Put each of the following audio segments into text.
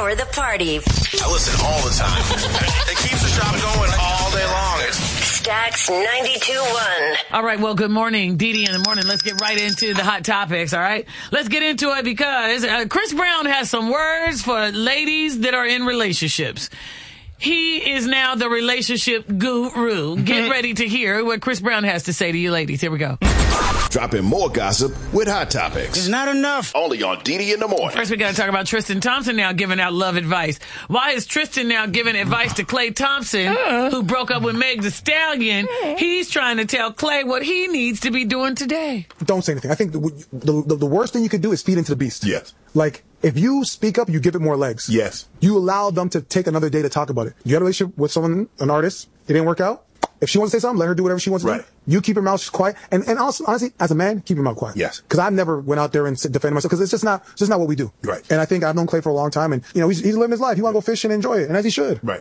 power the party. I listen all the time. It keeps the shop going all day long. Stacks 92.1. All right, well, good morning, Dee in the morning. Let's get right into the hot topics, all right? Let's get into it because Chris Brown has some words for ladies that are in relationships. He is now the relationship guru. Get ready to hear what Chris Brown has to say to you ladies. Here we go. Dropping more gossip with Hot Topics. It's not enough. Only on Dee in the morning. First, we got to talk about Tristan Thompson now giving out love advice. Why is Tristan now giving advice to Klay Thompson, who broke up with Meg Thee Stallion? He's trying to tell Klay what he needs to be doing today. Don't say anything. I think the worst thing you could do is feed into the beast. Yes. Like, if you speak up, you give it more legs. Yes. You allow them to take another day to talk about it. You had a relationship with someone, an artist, it didn't work out. If she wants to say something, let her do whatever she wants to do. You keep your mouth quiet. And honestly, as a man, keep your mouth quiet. Yes. Because I've never went out there and defended myself because it's just not what we do. Right. And I think I've known Klay for a long time, and he's living his life. He want to go fishing and enjoy it, and as he should. Right.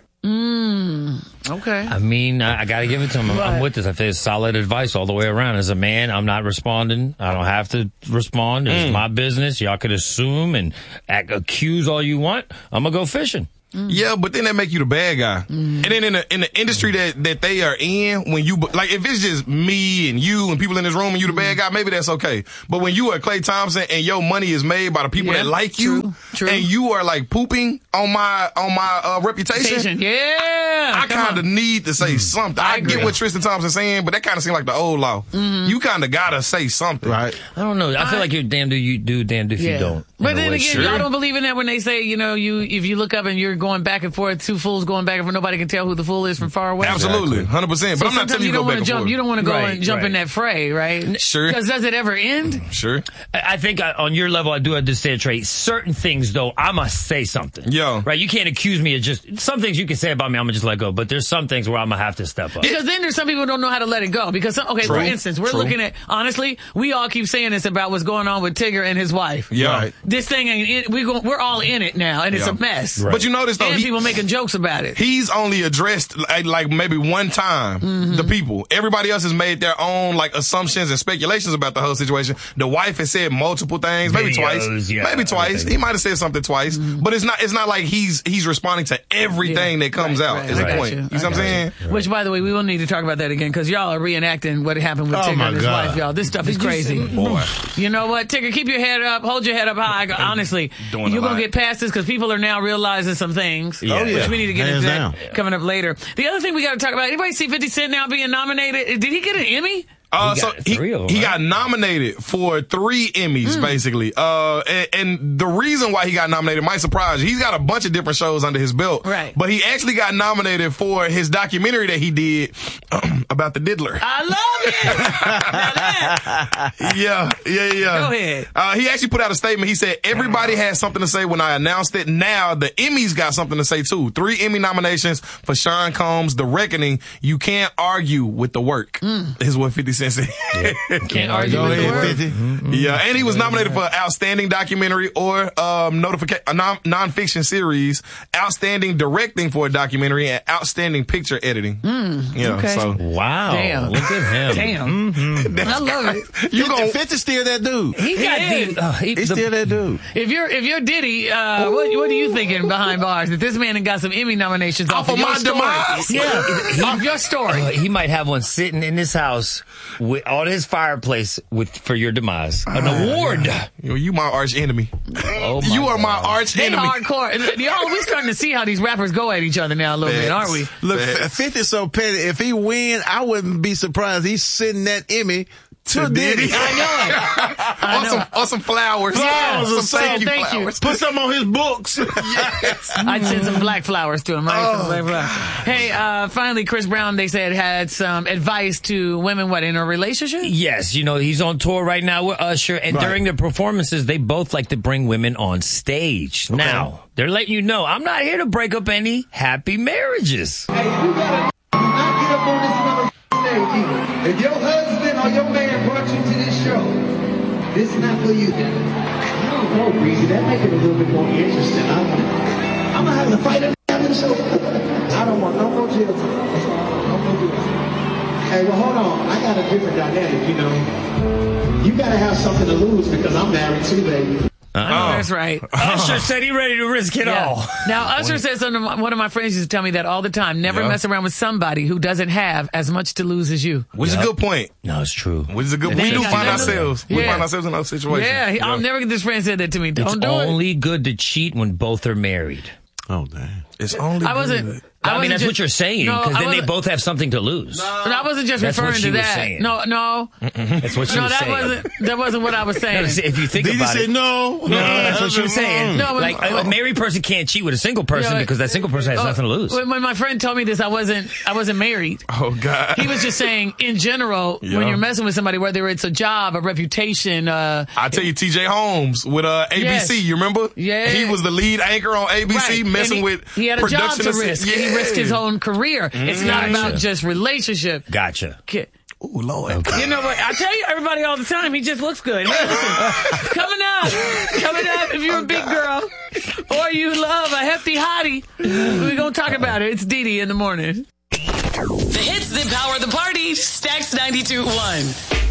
Okay. I mean, I got to give it to him. I'm with this. I think it's solid advice all the way around. As a man, I'm not responding. I don't have to respond. It's my business. Y'all could assume and accuse all you want. I'm going to go fishing. Yeah, but then that make you the bad guy. And then in the industry that they are in, when you, like, if it's just me and you and people in this room and you the bad guy, maybe that's okay. But when you are Klay Thompson and your money is made by the people that like you, and you are like pooping on my reputation, I kind of need to say something. I get what Tristan Thompson's saying, but that kind of seems like the old law. You kind of gotta say something, right? I don't know. I feel like you're damned if you do, damned if you don't. But then again, y'all don't believe in that when they say, if you look up and you're going back and forth, two fools going back and forth, nobody can tell who the fool is from far away. Absolutely, 100%. But I'm not telling you to go back and forth. You don't want to go and jump in that fray, right? Sure. Because does it ever end? Sure. I think on your level, I do understand, Trey. Certain things, though, I must say something. Yeah. Right? You can't accuse me of just, some things you can say about me, I'm going to just let go. But there's some things where I'm going to have to step up. Because then there's some people who don't know how to let it go. Because, for instance, we're looking at, honestly, we all keep saying this about what's going on with Tigger and his wife. Yeah. Right. This thing ain't, we're all in it now, and it's a mess. Right. But you notice, though, and people making jokes about it. He's only addressed like maybe one time the people. Everybody else has made their own like assumptions and speculations about the whole situation. The wife has said multiple things, maybe twice. He might have said something twice, but it's not like he's responding to everything that comes out. Is the point? You know what I'm saying? Which, by the way, we will need to talk about that again because y'all are reenacting what happened with Tigger and his wife, y'all. This stuff is crazy. Boy. You know what, Tigger? Keep your head up. Hold your head up high. Honestly, you're going to get past this because people are now realizing some things, which we need to get into that coming up later. The other thing we got to talk about, anybody see 50 Cent now being nominated? Did he get an Emmy? He got nominated for 3 Emmys, basically. And the reason why he got nominated might surprise you. He's got a bunch of different shows under his belt. Right. But he actually got nominated for his documentary that he did about the diddler. I love it! Yeah. Go ahead. He actually put out a statement. He said, everybody has something to say when I announced it. Now the Emmys got something to say too. 3 Emmy nominations for Sean Combs' The Reckoning. You can't argue with the work, is what 50 Cent said. Can't argue with the work. 50. Yeah, and he was nominated for Outstanding Documentary or nonfiction series, Outstanding Directing for a Documentary, and Outstanding Picture Editing. So wow. Damn. Look at him. Damn. I love it. 50 still that dude. He's still that dude. If you're Diddy, what are you thinking behind bars? That this man got some Emmy nominations off of my story. demise? Yeah, off your story. He might have one sitting in his house on his fireplace for your demise. An award. You my arch enemy. You are my arch They enemy. hardcore. Y'all, we starting to see how these rappers go at each other now a little bit, aren't we? Look, 50's so petty. If he win, I wouldn't be surprised. He's sending that Emmy to Diddy. I know. Or some flowers. Flowers. Some Thank flowers. Put some on his books. I'd send some black flowers to him. Hey, finally, Chris Brown, they said, had some advice to women, in a relationship? Yes, he's on tour right now with Usher, and during their performances, they both like to bring women on stage. Okay. Now, they're letting you know, I'm not here to break up any happy marriages. Hey, you gotta not get up on this mother stage either. If your husband or your man brought you to this show, this is not for you. I don't know, Breezy. That make it a little bit more interesting. I'm gonna have to fight after the show. I don't want no more jail time. No more jail time. Hey, well, hold on. I got a different dynamic, You gotta have something to lose because I'm married too, baby. I know that's right. Usher said he ready to risk it all. Now, Usher said something, one of my friends used to tell me that all the time. Never mess around with somebody who doesn't have as much to lose as you. Which is a good point. No, it's true. Which is a good. We do find ourselves. We find ourselves in those situations. Yeah, I'll never get this friend said that to me. Don't It's do it. only good to cheat when both are married. Oh, damn. It's only. I wasn't. I mean, that's just, what you're saying, no, because I then they wasn't- both have something to lose. And I wasn't just That's what referring she to was that. saying. No. That's what she was saying. That wasn't what I was saying. No, see, if you think Did he about say it. no? No, that's what she was saying. No, like a married person can't cheat with a single person because that single person has nothing to lose. When my friend told me this, I wasn't married. Oh God. He was just saying, in general, when you're messing with somebody, whether it's a job, a reputation. I tell you, T.J. Holmes with ABC. Yes. You remember? Yeah. He was the lead anchor on ABC, Right. messing And with he had a job production to assist- risk. And he risked his own career. It's not about just relationship. Gotcha. Oh Lord. You know what? I tell you, everybody all the time, he just looks good. Hey, listen, coming up, if you're a big girl or you love a hefty hottie, we're going to talk about it. It's Dee Dee in the morning. The hits that power the party. Stacks 92.1.